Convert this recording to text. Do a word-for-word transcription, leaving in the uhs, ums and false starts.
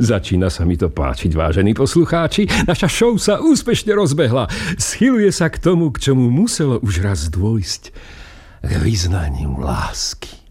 Začína sa mi to páčiť, vážení poslucháči. Naša show sa úspešne rozbehla. Schyluje sa k tomu, k čomu muselo už raz dôjsť. K vyznaniu lásky.